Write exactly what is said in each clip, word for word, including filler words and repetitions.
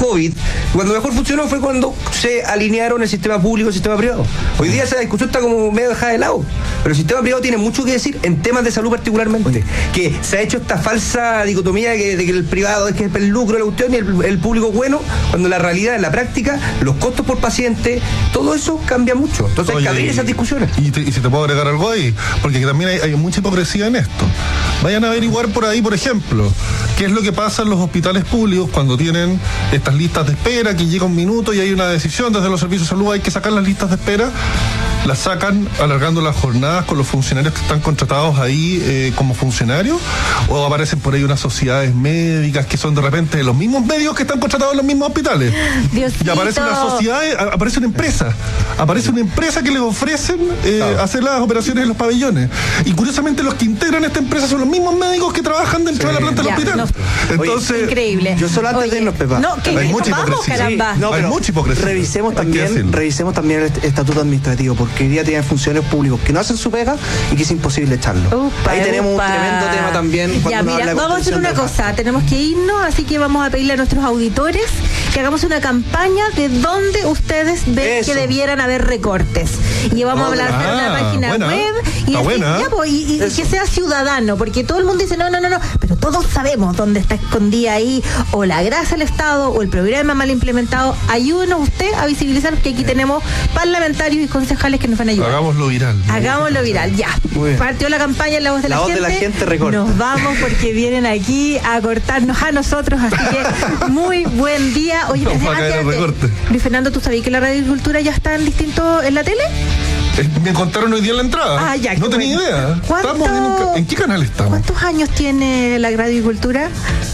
COVID, cuando mejor funcionó fue cuando se alinearon el sistema público y el sistema privado. Hoy día esa discusión está como medio dejada de lado, pero el sistema privado tiene mucho que decir en temas de salud particularmente, que se ha hecho esta falsa dicotomía de que, de que el privado es que es el lucro de la cuestión y el, el público es bueno, cuando la realidad, en la práctica, los costos por paciente, todo eso cambia mucho. Entonces hay que abrir esas discusiones. Y, te, y si te puedo agregar algo ahí, porque también hay, hay mucha hipocresía en esto. Vayan a averiguar por ahí, por ejemplo, qué es lo que pasa en los hospitales públicos cuando tienen estas listas de espera, que llega un minuto y hay una decisión desde los servicios de salud, hay que sacar las listas de espera. Las sacan alargando las jornadas con los funcionarios que están contratados ahí eh, como funcionarios, o aparecen por ahí unas sociedades médicas que son de repente de los mismos medios que están contratados en los mismos hospitales. Diosito. Y aparece una sociedad, aparece una empresa, aparece una empresa que les ofrecen eh, claro. hacer las operaciones en los pabellones. Y curiosamente los que integran esta empresa son los mismos médicos que trabajan dentro sí. de la planta ya, del hospital. No. Entonces, Oye, increíble. Yo solo antes Oye, de irnos, Pepa. No, que hay mucha vamos, hipocresía. caramba. Sí. No, hay mucha hipocresía. Revisemos también, revisemos también el estatuto administrativo, porque hoy día tienen funciones públicos que no hacen su pega y que es imposible echarlo. Upa, Ahí tenemos upa. un tremendo tema también. Ya, mira, habla de vamos a hacer una de cosa, tenemos que irnos, así que vamos a pedirle a nuestros auditores que hagamos una campaña de dónde ustedes ven Eso. que debieran haber recortes. Y vamos oh, a hablar de ah, una página buena. web y, así, ya, pues, y, y que sea ciudadano, porque todo el mundo dice no, no, no, no, pero todos sabemos dónde está escondida ahí o la grasa del Estado o el programa mal implementado. Ayúdenos usted a visibilizar que aquí tenemos parlamentarios y concejales que nos van a ayudar. Hagámoslo viral. Hagámoslo viral, ya. Partió la campaña en La Voz de la, la voz Gente. de la gente recorta. Nos vamos porque vienen aquí a cortarnos a nosotros, así que muy buen día. Oye, no, ah, Luis Fernando, ¿tú sabías que la radiocultura ya está en distinto en la tele? Eh, me contaron hoy día en la entrada. Ah, ya, no tenía bueno. idea. ¿Estamos en, un, ¿En qué canal estamos? ¿Cuántos años tiene la radiocultura?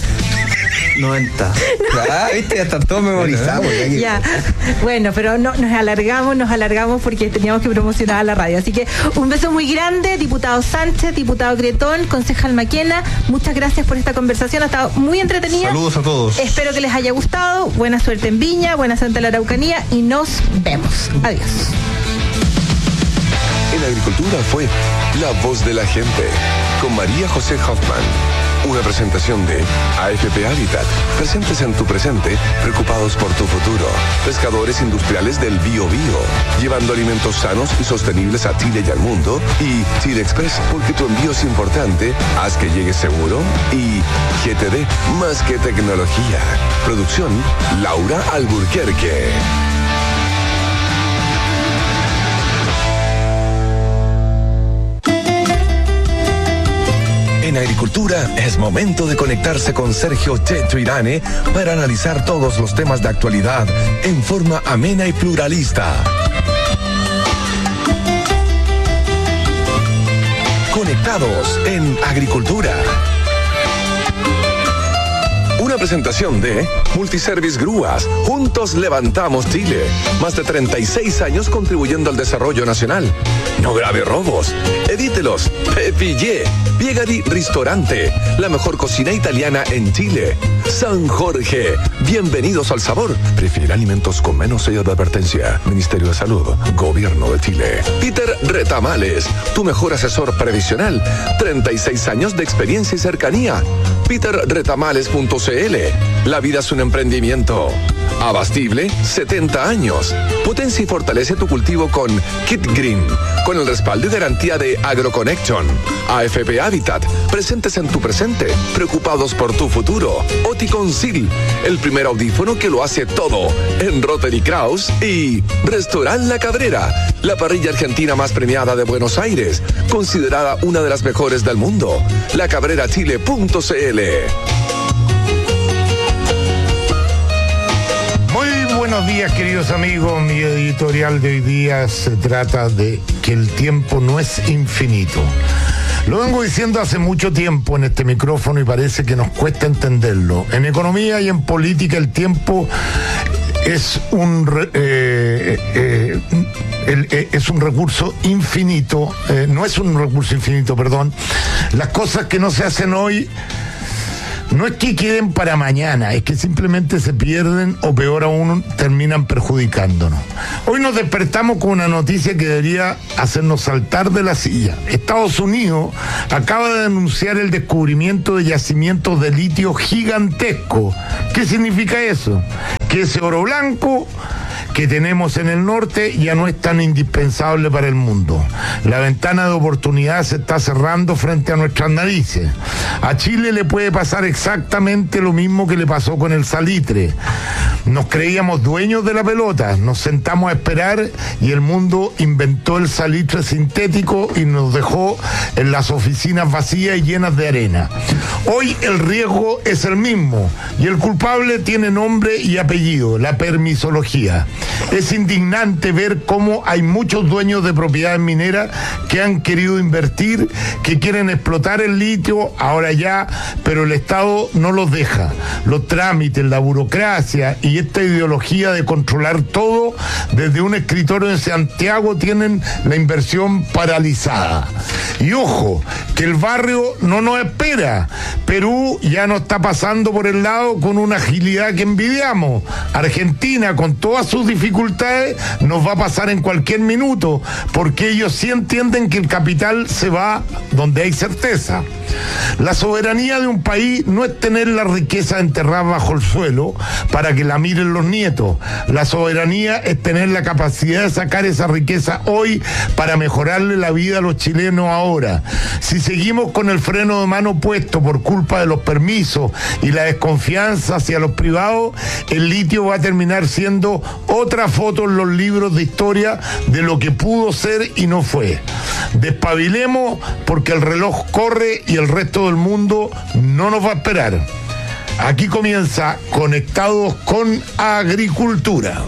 noventa. Ah, viste, ya están todos memorizados. Ya, bueno, pero no, nos alargamos, nos alargamos porque teníamos que promocionar a la radio. Así que un beso muy grande, diputado Sánchez, diputado Cretón, concejal Maquena. Muchas gracias por esta conversación, ha estado muy entretenida. Saludos a todos. Espero que les haya gustado. Buena suerte en Viña, buena suerte en la Araucanía y nos vemos. Adiós. En Agricultura fue La Voz de la Gente con María José Hoffman. Una presentación de A F P Habitat, presentes en tu presente, preocupados por tu futuro. Pescadores industriales del Bio Bio, llevando alimentos sanos y sostenibles a Chile y al mundo. Y Chile Express, porque tu envío es importante, haz que llegue seguro. Y G T D, más que tecnología. Producción, Laura Alburquerque. En Agricultura es momento de conectarse con Sergio Checho Irane para analizar todos los temas de actualidad en forma amena y pluralista. Conectados en Agricultura. Una presentación de Multiservice Grúas. Juntos levantamos Chile. Más de treinta y seis años contribuyendo al desarrollo nacional. No grave robos. Evítelos. Pepillé. Piegari Ristorante. La mejor cocina italiana en Chile. San Jorge. Bienvenidos al sabor. Prefiere alimentos con menos sello de advertencia. Ministerio de Salud. Gobierno de Chile. Peter Retamales. Tu mejor asesor previsional. treinta y seis años de experiencia y cercanía. peter retamales punto c l. La vida es un emprendimiento. Abastible, setenta años. Potencia y fortalece tu cultivo con Kit Green, con el respaldo y garantía de AgroConnection. A F P Habitat, presentes en tu presente, preocupados por tu futuro. Oticonsil, el primer audífono que lo hace todo, en Rotary Kraus. Y Restaurant La Cabrera, la parrilla argentina más premiada de Buenos Aires, considerada una de las mejores del mundo. la cabrera chile punto c l. Buenos días, queridos amigos. Mi editorial de hoy día se trata de que el tiempo no es infinito. Lo vengo diciendo hace mucho tiempo en este micrófono y parece que nos cuesta entenderlo. En economía y en política el tiempo es un eh, eh, el, eh, es un recurso infinito, eh, no es un recurso infinito, perdón. Las cosas que no se hacen hoy no es que queden para mañana, es que simplemente se pierden o peor aún terminan perjudicándonos. Hoy nos despertamos con una noticia que debería hacernos saltar de la silla. Estados Unidos acaba de denunciar el descubrimiento de yacimientos de litio gigantesco. ¿Qué significa eso? que ese oro blanco que tenemos en el norte ya no es tan indispensable para el mundo. La ventana de oportunidad se está cerrando frente a nuestras narices. A Chile le puede pasar exactamente lo mismo que le pasó con el salitre. Nos creíamos dueños de la pelota, nos sentamos a esperar y el mundo inventó el salitre sintético y nos dejó en las oficinas vacías y llenas de arena. Hoy el riesgo es el mismo y el culpable tiene nombre y apellido, la permisología. Es indignante ver cómo hay muchos dueños de propiedades mineras que han querido invertir, que quieren explotar el litio ahora ya, pero el Estado no los deja. Los trámites, la burocracia y esta ideología de controlar todo desde un escritorio en Santiago tienen la inversión paralizada. Y ojo, que el barrio no nos espera. Perú ya nos está pasando por el lado con una agilidad que envidiamos. Argentina, con todas sus dificultades, nos va a pasar en cualquier minuto, porque ellos sí entienden que el capital se va donde hay certeza. La soberanía de un país no es tener la riqueza enterrada bajo el suelo para que la miren los nietos. La soberanía es tener la capacidad de sacar esa riqueza hoy para mejorarle la vida a los chilenos ahora. Si seguimos con el freno de mano puesto por culpa de los permisos y la desconfianza hacia los privados, el litio va a terminar siendo otra foto en los libros de historia de lo que pudo ser y no fue. Despabilemos, porque el reloj corre y el resto del mundo no nos va a esperar. Aquí comienza Conectados con Agricultura.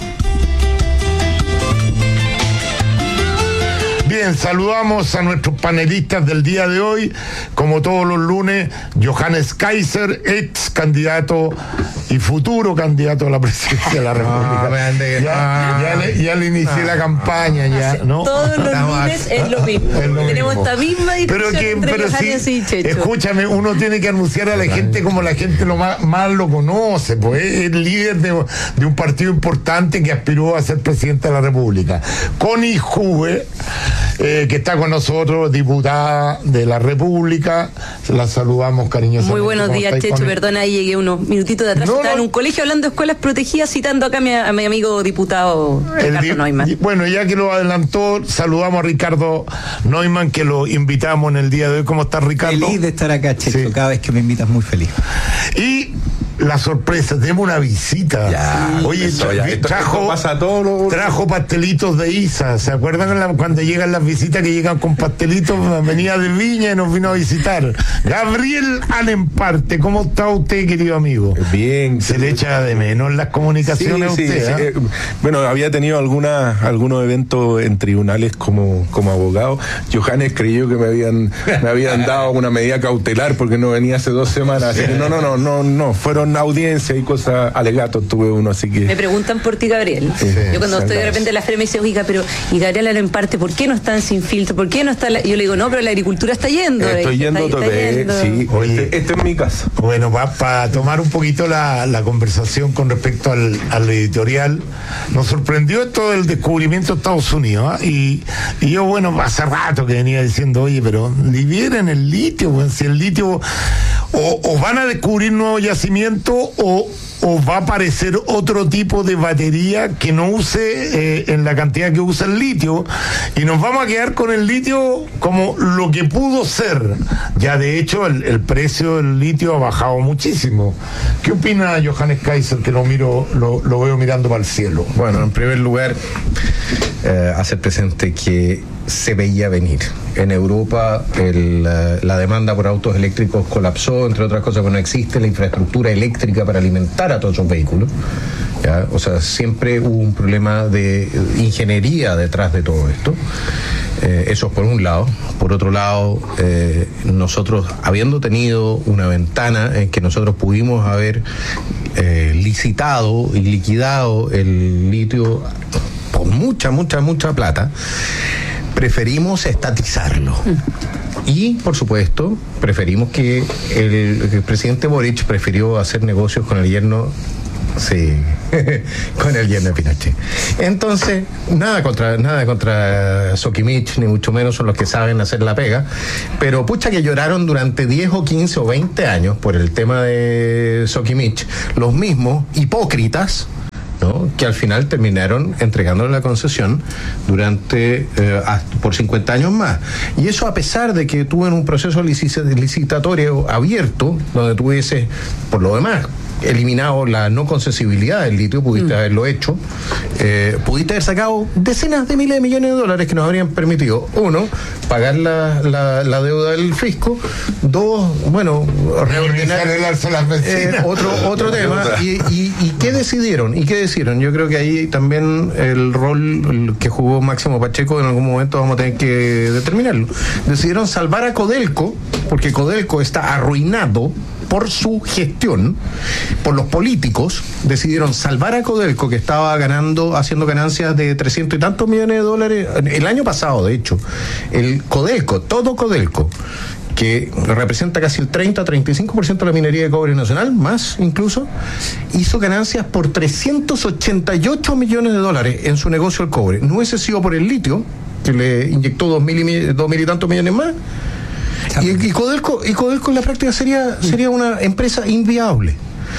Bien, saludamos a nuestros panelistas del día de hoy, como todos los lunes, Johannes Kaiser, ex candidato y futuro candidato a la presidencia de la República. No, ya, ya, ya, le, ya le inicié no, la campaña, ya, ¿no? Todos los lunes es lo mismo. Es lo Tenemos mismo. Esta misma discusión pero que, entre pero Johannes sí, y Checho. Escúchame, uno tiene que anunciar a la gente como la gente lo más, más lo conoce, pues es el líder de, de un partido importante que aspiró a ser presidente de la República. Connie Hube, Eh, que está con nosotros, diputada de la República, la saludamos cariñosamente. Muy buenos días, Checho, perdona, ahí llegué unos minutitos de atrás, no, estaba no. en un colegio hablando de escuelas protegidas, citando acá a mi, a mi amigo diputado Ricardo di- Neumann. Bueno, ya que lo adelantó, saludamos a Ricardo Neumann, que lo invitamos en el día de hoy. ¿Cómo estás, Ricardo? Feliz de estar acá, Checho, sí. Cada vez que me invitas muy feliz. Y la sorpresa, tenemos una visita. Ya, Oye, eso, ya. Esto, trajo, esto pasa todo lo... trajo pastelitos de Isa. ¿Se acuerdan cuando llegan las visitas que llegan con pastelitos? Venía de Viña y nos vino a visitar. Gabriel Alemparte, ¿cómo está usted, querido amigo? Bien. Se le echa de menos las comunicaciones sí, a usted. sí, ¿eh? sí. Bueno, había tenido alguna, algunos eventos en tribunales como, como abogado. Johannes creyó que me habían, me habían dado una medida cautelar porque no venía hace dos semanas. Así que no, no, no, no, no. Fueron audiencia y cosas, alegatos tuve uno, así que... Me preguntan por ti, Gabriel. Sí, yo cuando estoy de repente en la feria me dice, oiga, pero, y Gabriel Alemparte, ¿por qué no están sin filtro? ¿Por qué no está la... Yo le digo, no, pero la agricultura está yendo. Estoy yendo está, está yendo. Sí, Oye, este, este es mi casa. Bueno, para pa tomar un poquito la, la conversación con respecto al, al editorial, nos sorprendió esto del descubrimiento de Estados Unidos, ¿eh? y, y yo, bueno, hace rato que venía diciendo, oye, pero liberen el litio, pues, si el litio... O, o van a descubrir nuevos yacimientos o, o va a aparecer otro tipo de batería que no use eh, en la cantidad que usa el litio, y nos vamos a quedar con el litio como lo que pudo ser. Ya de hecho el, el precio del litio ha bajado muchísimo. ¿Qué opina Johannes Kaiser, que lo miro, lo, lo veo mirando para el cielo? Bueno, en primer lugar, eh, hacer presente que se veía venir. En Europa el, la demanda por autos eléctricos colapsó, entre otras cosas, porque no existe la infraestructura eléctrica para alimentar a todos esos vehículos. ¿Ya? O sea, siempre hubo un problema de ingeniería detrás de todo esto. Eh, eso es por un lado. Por otro lado, eh, nosotros, habiendo tenido una ventana en que nosotros pudimos haber eh, licitado y liquidado el litio por mucha, mucha, mucha plata, preferimos estatizarlo. Y, por supuesto, preferimos que el, el presidente Boric prefirió hacer negocios con el yerno, sí, con el yerno de Pinochet. Entonces, nada contra nada contra Sokimich, ni mucho menos, son los que saben hacer la pega, pero pucha que lloraron durante diez o quince o veinte años por el tema de Sokimich, los mismos hipócritas ¿no? Que al final terminaron entregándole la concesión durante eh, por cincuenta años más. Y eso a pesar de que tuvo en un proceso licitatorio abierto, donde tuviese, por lo demás, eliminado la no concesibilidad del litio, pudiste mm. haberlo hecho, eh, pudiste haber sacado decenas de miles de millones de dólares que nos habrían permitido, uno, pagar la, la, la deuda del fisco, dos, bueno, reordenar eh, otro, otro tema, y, y, y qué decidieron, y qué decidieron, yo creo que ahí también el rol que jugó Máximo Pacheco en algún momento vamos a tener que determinarlo. Decidieron salvar a Codelco, porque Codelco está arruinado por su gestión, por los políticos, decidieron salvar a Codelco, que estaba ganando, haciendo ganancias de trescientos y tantos millones de dólares el año pasado, de hecho. El Codelco, todo Codelco, que representa casi el treinta a treinta y cinco por ciento de la minería de cobre nacional, más incluso, hizo ganancias por trescientos ochenta y ocho millones de dólares en su negocio del cobre. No hubiese sido por el litio, que le inyectó dos mil y, dos mil y tantos millones más. Y, y, Codelco, y Codelco en la práctica sería, sería una empresa inviable.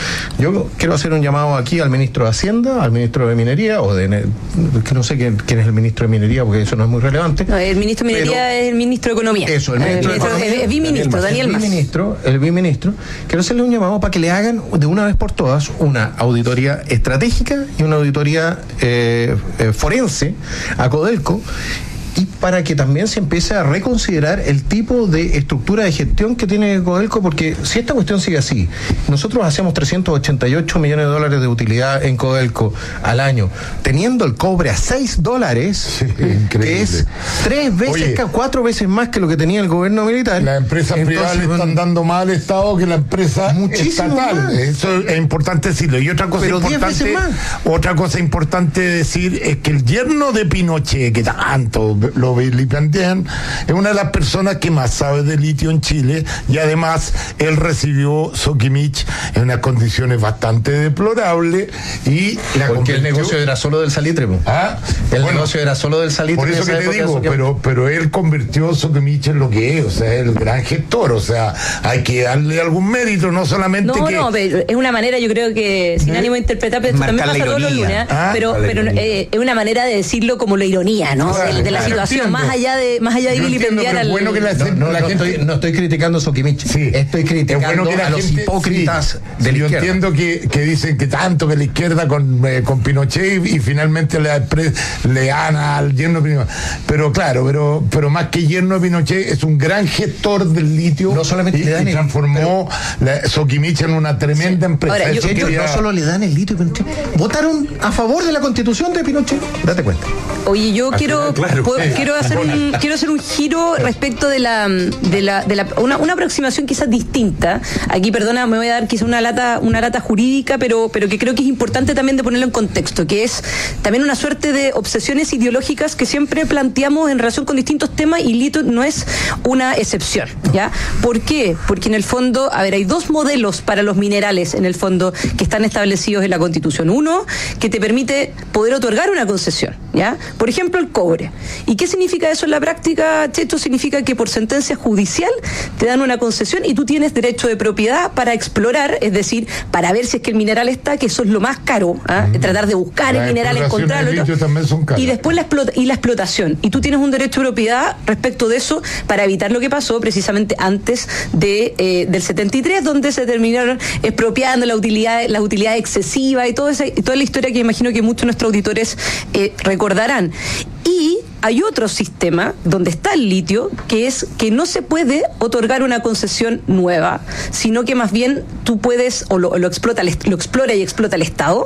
Yo quiero hacer un llamado aquí al ministro de Hacienda, al ministro de Minería, o de que no sé quién, quién es el ministro de Minería, porque eso no es muy relevante. No, el ministro de Minería pero, es el ministro de Economía. Eso, el ministro, el ministro de Economía. El biministro, Daniel Mas. El biministro, el biministro. Quiero hacerle un llamado para que le hagan de una vez por todas una auditoría estratégica y una auditoría eh, eh, forense a Codelco, y para que también se empiece a reconsiderar el tipo de estructura de gestión que tiene Codelco, porque si esta cuestión sigue así, nosotros hacemos trescientos ochenta y ocho millones de dólares de utilidad en Codelco al año, teniendo el cobre a seis dólares, sí, que es tres veces, Oye, cuatro veces más que lo que tenía el gobierno militar. Las empresas Entonces, privadas le están dando más al Estado que la empresa estatal. Más. Eso es importante decirlo. Y otra cosa Pero importante, otra cosa importante decir es que el yerno de Pinochet, que tanto lo vilipendian, es una de las personas que más sabe de litio en Chile, y además él recibió Soquimich en unas condiciones bastante deplorables y la porque el negocio era solo del salitre. ¿Ah? El bueno, negocio era solo del salitre. Por eso que te digo, pero, pero él convirtió Soquimich en lo que es, o sea, el gran gestor, o sea, hay que darle algún mérito, no solamente no, que... No, pero es una manera, yo creo que, sin ¿Eh? ánimo de interpretar, pero esto también pasa todos los lunes, ¿Ah? pero, pero eh, es una manera de decirlo como la ironía, ¿no? Claro, de, de la situación, más allá de más allá de vilipendiar al... Bueno que la, no, no, la no, gente... estoy, no estoy criticando a Soquimich, sí, estoy criticando bueno a los gente, hipócritas sí, de la yo izquierda. Yo entiendo que, que dicen que tanto que la izquierda con, eh, con Pinochet y, y finalmente le, le gana al yerno de Pinochet. Pero claro, pero, pero más que yerno de Pinochet, es un gran gestor del litio. No solamente y, le dan y transformó pero... la, Soquimich en una tremenda sí. empresa. Ahora, yo, yo, quería... No solo le dan el litio a Pinochet, votaron a favor de la constitución de Pinochet. Date cuenta. Oye, yo quiero, claro, puedo, sí. quiero hacer un quiero hacer un giro respecto de la de la, de la una, una aproximación quizás distinta. Aquí, perdona, me voy a dar quizás una lata una lata jurídica, pero pero que creo que es importante también de ponerlo en contexto, que es también una suerte de obsesiones ideológicas que siempre planteamos en relación con distintos temas, y litio no es una excepción, ¿ya? ¿Por qué? Porque en el fondo, a ver, hay dos modelos para los minerales en el fondo que están establecidos en la Constitución. Uno, que te permite poder otorgar una concesión, ¿ya? Por ejemplo, el cobre. ¿Y qué significa eso en la práctica, Checho? Significa que por sentencia judicial te dan una concesión y tú tienes derecho de propiedad para explorar, es decir, para ver si es que el mineral está, que eso es lo más caro, ¿ah? Mm. Tratar de buscar la el mineral, encontrarlo. Y después la, explota, y la explotación. Y tú tienes un derecho de propiedad respecto de eso para evitar lo que pasó precisamente antes de, eh, del setenta y tres, donde se terminaron expropiando la utilidad, la utilidad excesiva y todo ese, toda la historia que imagino que muchos de nuestros auditores eh, recordarán. Y hay otro sistema donde está el litio, que es que no se puede otorgar una concesión nueva, sino que más bien tú puedes, o lo, lo explota, lo explora y explota el Estado,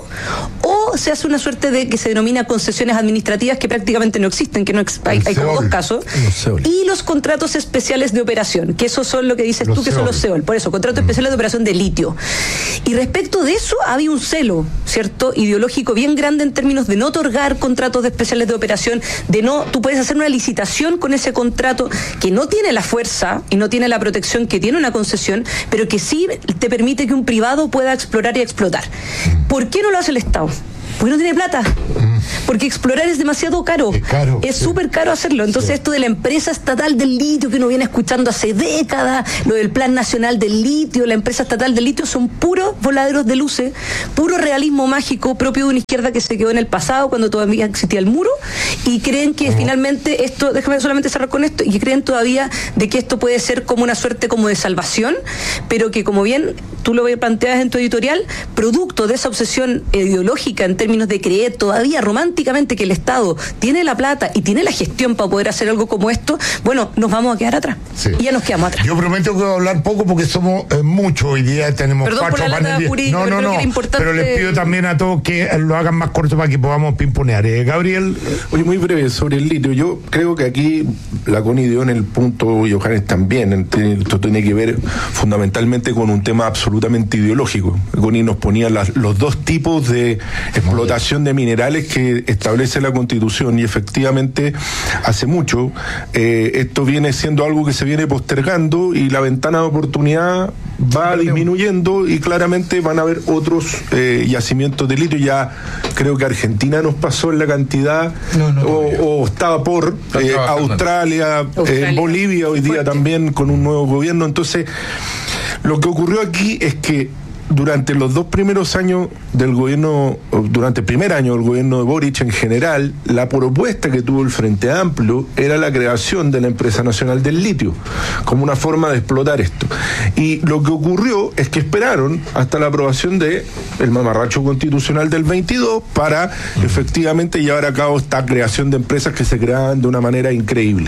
o se hace una suerte de que se denomina concesiones administrativas, que prácticamente no existen, que no ex, hay, hay como dos casos, y los contratos especiales de operación, que esos son lo que dices los tú, que son los C E O L, por eso, contratos mm. especiales de operación de litio. Y respecto de eso, había un celo, ¿cierto?, ideológico bien grande en términos de no otorgar contratos de especiales de operación, de no, tú puedes hacer una licitación con ese contrato que no tiene la fuerza y no tiene la protección que tiene una concesión, pero que sí te permite que un privado pueda explorar y explotar. ¿Por qué no lo hace el Estado? Porque no tiene plata. Porque explorar es demasiado caro. Es caro. Es súper sí. caro hacerlo. Entonces, Sí. esto de la empresa estatal del litio que uno viene escuchando hace décadas, lo del Plan Nacional del Litio, la empresa estatal del litio, son puros voladeros de luces, puro realismo mágico propio de una izquierda que se quedó en el pasado cuando todavía existía el muro, y creen que Oh. finalmente esto, déjame solamente cerrar con esto, y que creen todavía de que esto puede ser como una suerte como de salvación, pero que, como bien tú lo planteas en tu editorial, producto de esa obsesión ideológica en términos de creer todavía románticamente que el Estado tiene la plata y tiene la gestión para poder hacer algo como esto, bueno, nos vamos a quedar atrás. Sí. Y ya nos quedamos atrás. Yo prometo que voy a hablar poco porque somos eh, muchos. Hoy día tenemos Perdón cuatro por la lata, paneles. Juri, No, pero no, creo no. que era importante- Pero les pido también a todos que eh, lo hagan más corto para que podamos pimponear. Eh, Gabriel. Oye, muy breve sobre el litio. Yo creo que aquí la Connie dio en el punto, y Johannes también, en- esto tiene que ver fundamentalmente con un tema absolutamente ideológico. Connie nos ponía las- los dos tipos de explotación de minerales que establece la Constitución, y efectivamente hace mucho eh, esto viene siendo algo que se viene postergando, y la ventana de oportunidad va disminuyendo, y claramente van a haber otros eh, yacimientos de litio. Ya creo que Argentina nos pasó en la cantidad, No, no, o, todavía. o estaba por Están eh, trabajando. Australia, Australia. eh, Bolivia hoy día Fuerte. también con un nuevo gobierno. Entonces, lo que ocurrió aquí es que durante los dos primeros años del gobierno, o durante el primer año del gobierno de Boric en general, la propuesta que tuvo el Frente Amplio era la creación de la Empresa Nacional del Litio, como una forma de explotar esto. Y lo que ocurrió es que esperaron hasta la aprobación de el mamarracho constitucional del veintidós para efectivamente llevar a cabo esta creación de empresas que se creaban de una manera increíble.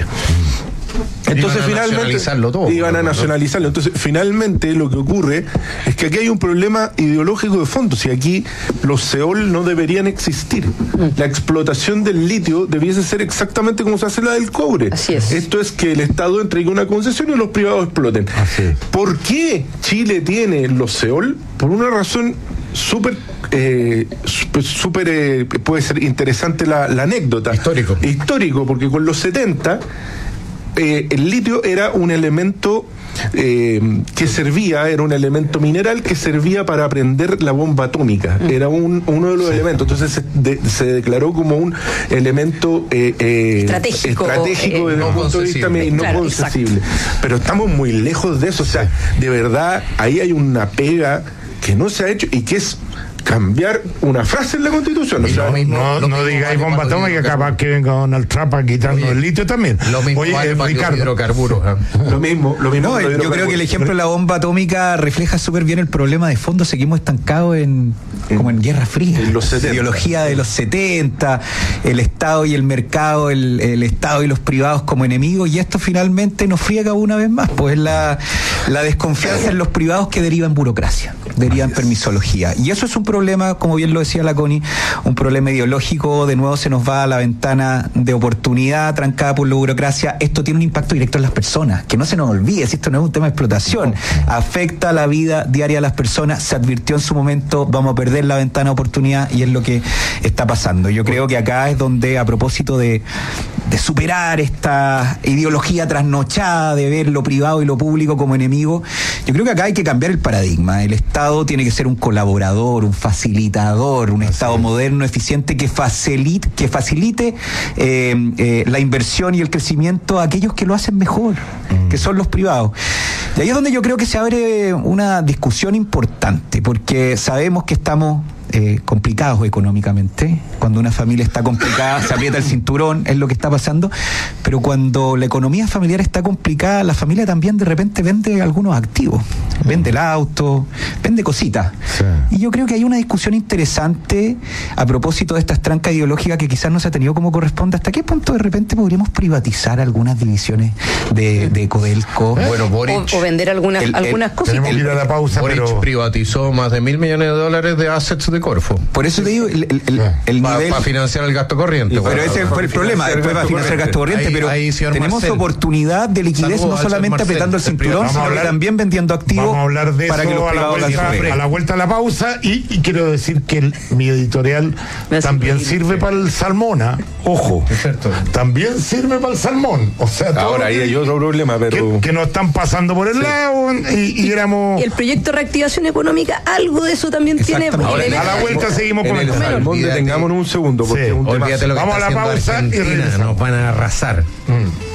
Entonces Iban a finalmente nacionalizarlo todo, iban a ¿no? nacionalizarlo. Entonces finalmente lo que ocurre es que aquí hay un problema ideológico de fondo. Si aquí los SEOL no deberían existir, la explotación del litio debiese ser exactamente como se hace la del cobre. Así es. Esto es que el Estado entregue una concesión y los privados exploten. Así es. ¿Por qué Chile tiene los SEOL? Por una razón súper eh, súper súper, eh, puede ser interesante la, la anécdota. Histórico. Histórico, porque con los setenta eh, el litio era un elemento eh, que servía, era un elemento mineral que servía para prender la bomba atómica. Era un, uno de los elementos. Entonces se, de- se declaró como un elemento eh, eh, Estratégico, estratégico eh, desde no un punto de vista concesible. mi- no Claro, concesible. Pero estamos muy lejos de eso. O sea, de verdad, ahí hay una pega que no se ha hecho y que es cambiar una frase en la Constitución. O Y sea, lo mismo- No, lo no mismo digáis vale bomba para los atómica, hidrocarburos. capaz que venga Donald Trump a quitarnos Oye, el litio también. Lo mismo Oye, vale eh, para los Ricardo. hidrocarburos. ¿eh? lo mismo, lo mismo. No, con los yo creo que el hidrocarburos. ejemplo de la bomba atómica refleja súper bien el problema de fondo. Seguimos estancados en como en Guerra Fría. En los setenta. Ideología de los setenta, el Estado y el mercado, el, el Estado y los privados como enemigos, y esto finalmente nos friega una vez más, pues la, la desconfianza en los privados que deriva en burocracia, deriva en permisología. Y eso es un problema, como bien lo decía la Connie, un problema ideológico. De nuevo se nos va a la ventana de oportunidad trancada por la burocracia. Esto tiene un impacto directo en las personas, que no se nos olvide, si esto no es un tema de explotación, afecta la vida diaria de las personas. Se advirtió en su momento, vamos a perder la ventana de oportunidad, y es lo que está pasando. Yo creo que acá es donde, a propósito de, de superar esta ideología trasnochada de ver lo privado y lo público como enemigo, yo creo que acá hay que cambiar el paradigma. El Estado tiene que ser un colaborador, un facilitador, un Estado moderno, eficiente, que facilite, que facilite eh, eh, la inversión y el crecimiento a aquellos que lo hacen mejor, que son los privados. Y ahí es donde yo creo que se abre una discusión importante, porque sabemos que estamos eh, complicados económicamente. Cuando una familia está complicada, se aprieta el cinturón, es lo que está pasando. Pero cuando la economía familiar está complicada, la familia también de repente vende algunos activos, vende el auto, vende cositas. Sí. Y yo creo que hay una discusión interesante a propósito de estas trancas ideológicas que quizás no se ha tenido como corresponde. ¿Hasta qué punto de repente podríamos privatizar algunas divisiones de, de Codelco? Bueno, Boric, O, o vender algunas, el- el- algunas cosas. Tenemos que ir a la pausa, Boric pero privatizó más de mil millones de dólares de assets de Corfo. Por eso te digo, el, el- el- el Para nivel... financiar el gasto corriente. Pero bueno. ese fue el problema, después va a financiar el gasto corriente, Ahí- pero ahí, señor tenemos Marcel. oportunidad de liquidez Saludos no al solamente señor apretando el Marcel, el cinturón, Vamos a sino que hablar- también vendiendo activos vamos a hablar de para que los eso a la, privados vuelta, gasten. a la vuelta a la pausa, y, y quiero decir que el- mi editorial Me hace también reír. sirve para el salmón, ¿ah? Ojo, Es cierto. también sirve para el salmón. O sea, todo Ahora lo ahí que- hay otro problema, pero que, que nos están pasando por el lado y, y éramos Y el proyecto de reactivación económica, algo de eso también tiene Exactamente. elementos la vuelta seguimos en con el el salmón, detengámonos un segundo. Porque Sí. es un tema. Olvídate lo que Vamos está a la haciendo pausa y Argentina, regresamos. nos van a arrasar. Mm.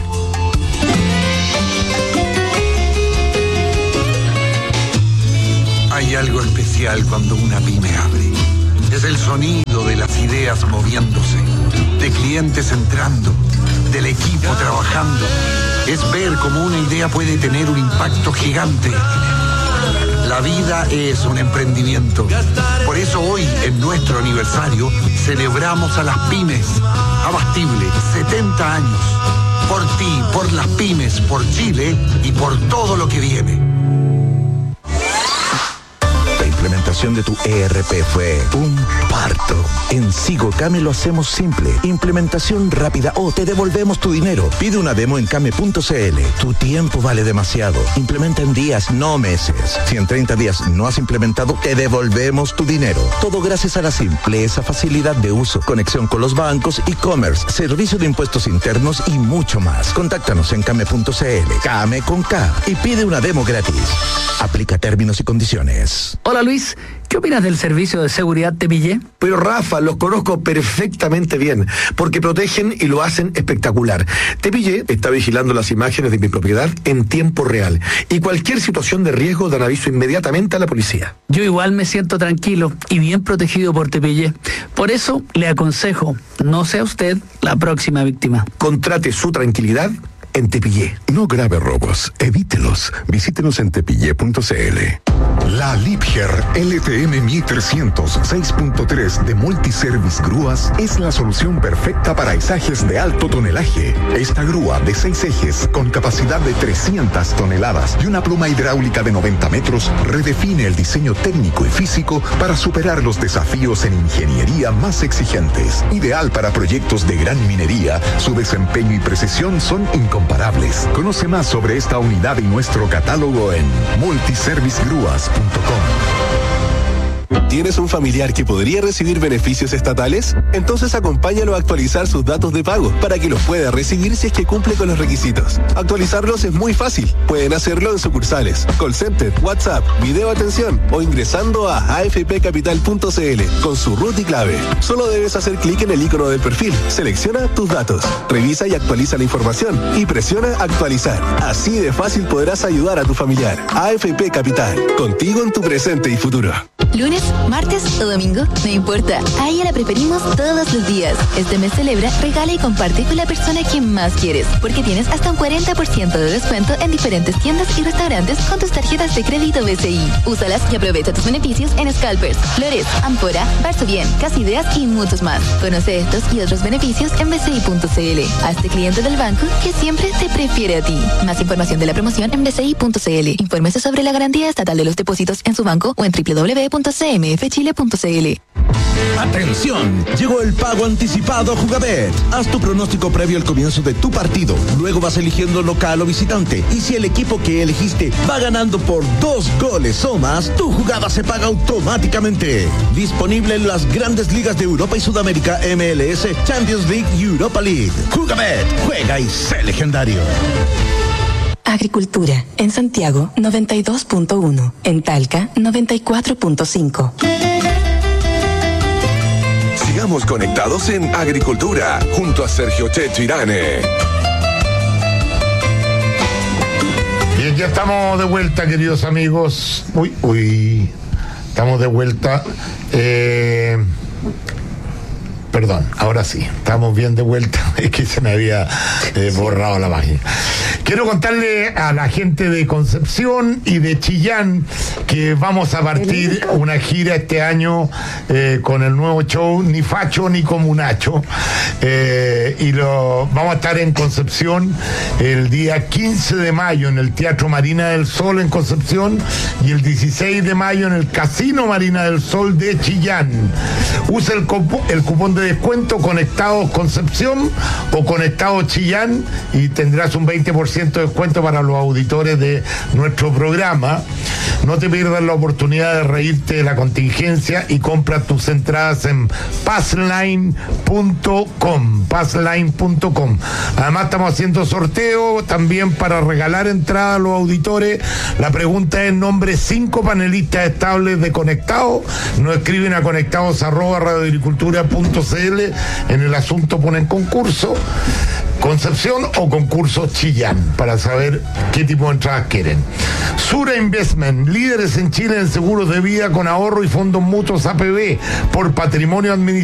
Hay algo especial cuando una pyme abre. Es el sonido de las ideas moviéndose, de clientes entrando, del equipo trabajando. Es ver cómo una idea puede tener un impacto gigante. La vida es un emprendimiento. Por eso hoy, en nuestro aniversario, celebramos a las pymes. Abastible, setenta años. Por ti, por las pymes, por Chile y por todo lo que viene. La implementación de tu E R P fue un parto. En Sigocame lo hacemos simple. Implementación rápida o te devolvemos tu dinero. Pide una demo en came punto c l. Tu tiempo vale demasiado. Implementa en días, no meses. Si en treinta días no has implementado, te devolvemos tu dinero. Todo gracias a la simpleza, facilidad de uso, conexión con los bancos, e-commerce, servicio de impuestos internos y mucho más. Contáctanos en came punto c l. Came con K. Y pide una demo gratis. Aplica términos y condiciones. Hola Luis, ¿qué opinas del servicio de seguridad Te Pillé? Pero Rafa, los conozco perfectamente bien, porque protegen y lo hacen espectacular. Te Pillé está vigilando las imágenes de mi propiedad en tiempo real y cualquier situación de riesgo dan aviso inmediatamente a la policía. Yo igual me siento tranquilo y bien protegido por Te Pillé. Por eso le aconsejo, no sea usted la próxima víctima. Contrate su tranquilidad en Te Pillé. No grave robos, evítelos. Visítenos en tepillé punto c l. La Liebherr L T M mil trescientos seis punto tres de Multiservice Grúas es la solución perfecta para izajes de alto tonelaje. Esta grúa de seis ejes con capacidad de trescientas toneladas y una pluma hidráulica de noventa metros redefine el diseño técnico y físico para superar los desafíos en ingeniería más exigentes. Ideal para proyectos de gran minería, su desempeño y precisión son incomparables. Conoce más sobre esta unidad y nuestro catálogo en multiservice grúas punto com. ¿Tienes un familiar que podría recibir beneficios estatales? Entonces acompáñalo a actualizar sus datos de pago para que los pueda recibir si es que cumple con los requisitos. Actualizarlos es muy fácil. Pueden hacerlo en sucursales, call center, WhatsApp, video atención o ingresando a a f p capital punto c l con su root y clave. Solo debes hacer clic en el icono del perfil, selecciona tus datos, revisa y actualiza la información y presiona actualizar. Así de fácil podrás ayudar a tu familiar. A F P Capital, contigo en tu presente y futuro. Lunes, martes o domingo, no importa, a ella la preferimos todos los días. Este mes celebra, regala y comparte con la persona que más quieres, porque tienes hasta un cuarenta por ciento de descuento en diferentes tiendas y restaurantes con tus tarjetas de crédito B C I. Úsalas y aprovecha tus beneficios en Scalpers, Flores, Ampora, Barso Bien, Casa Ideas y muchos más. Conoce estos y otros beneficios en b c i punto c l. Hazte cliente del banco que siempre te prefiere a ti. Más información de la promoción en b c i punto c l. Infórmese sobre la garantía estatal de los depósitos en su banco o en w w w punto c m f chile punto c l. ¡Atención! Llegó el pago anticipado Jugabet. Haz tu pronóstico previo al comienzo de tu partido. Luego vas eligiendo local o visitante. Y si el equipo que elegiste va ganando por dos goles o más, tu jugada se paga automáticamente. Disponible en las grandes ligas de Europa y Sudamérica, M L S, Champions League y Europa League. Jugabet, juega y sé legendario. Agricultura. En Santiago, noventa y dos punto uno. En Talca, noventa y cuatro punto cinco. Sigamos conectados en Agricultura, junto a Sergio Checho Irane. Bien, ya estamos de vuelta, queridos amigos. Uy, uy. Estamos de vuelta. Eh... Perdón, ahora sí, estamos bien de vuelta. Es que se me había eh, borrado la página. Quiero contarle a la gente de Concepción y de Chillán que vamos a partir una gira este año eh, con el nuevo show Ni Facho ni Comunacho. Eh, y lo vamos a estar en Concepción el día quince de mayo en el Teatro Marina del Sol en Concepción y el dieciséis de mayo en el Casino Marina del Sol de Chillán. Usa el, cupo, el cupón de de descuento Conectados Concepción o Conectados Chillán y tendrás un veinte por ciento de descuento para los auditores de nuestro programa. No te pierdas la oportunidad de reírte de la contingencia y compra tus entradas en passline punto com. passline punto com. Además estamos haciendo sorteo también para regalar entradas a los auditores. La pregunta es: nombre cinco panelistas estables de Conectados. Nos escriben a conectados arroba radioagricultura punto cl. En el asunto ponen concurso Concepción o concurso Chillán para saber qué tipo de entradas quieren. Sura Investment, líderes en Chile en seguros de vida con ahorro y fondos mutuos A P B por patrimonio administrativo.